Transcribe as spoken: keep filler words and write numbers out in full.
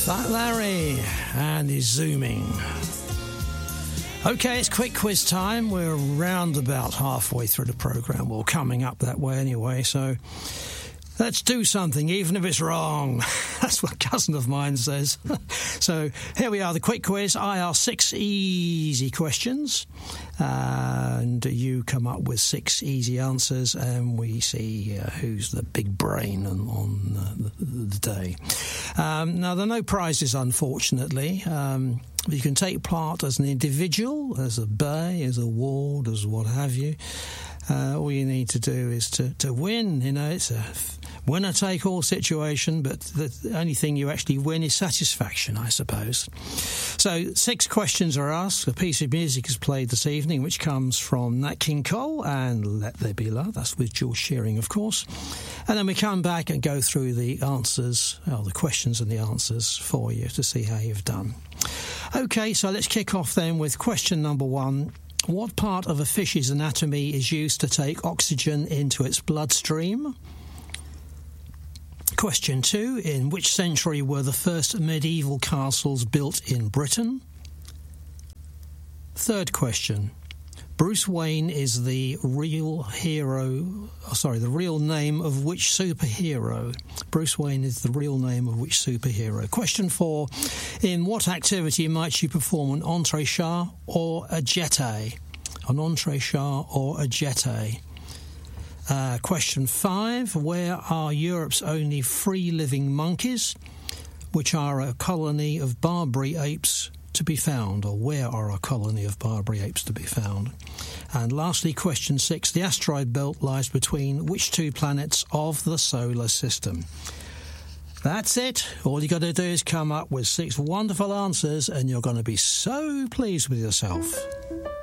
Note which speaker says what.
Speaker 1: Fat Larry and his zooming. Okay, it's quick quiz time. We're round about halfway through the programme. Well, coming up that way anyway, so let's do something, even if it's wrong. That's what a cousin of mine says. So here we are, the quick quiz. I ask six easy questions, and you come up with six easy answers, and we see uh, who's the big brain on, on uh, the, the day. Um, now, there are no prizes, unfortunately. Um, you can take part as an individual, as a bay, as a ward, as what have you. Uh, all you need to do is to, to win. You know, it's a winner-take-all situation, but the only thing you actually win is satisfaction, I suppose. So six questions are asked. A piece of music is played this evening, which comes from Nat King Cole and Let There Be Love. That's with George Shearing, of course. And then we come back and go through the answers, well, the questions and the answers for you to see how you've done. OK, so let's kick off then with question number one. What part of a fish's anatomy is used to take oxygen into its bloodstream? Question two. In which century were the first medieval castles built in Britain? Third question. Bruce Wayne is the real hero, oh, sorry, the real name of which superhero? Bruce Wayne is the real name of which superhero? Question four. In what activity might you perform an entrechat or a jeté? An entrechat or a jeté? Uh, question five. Where are Europe's only free-living monkeys, which are a colony of Barbary apes, to be found? Or where are a colony of Barbary apes to be found? And lastly, question six. The asteroid belt lies between which two planets of the solar system? That's it. All you got to do is come up with six wonderful answers, and you're going to be so pleased with yourself.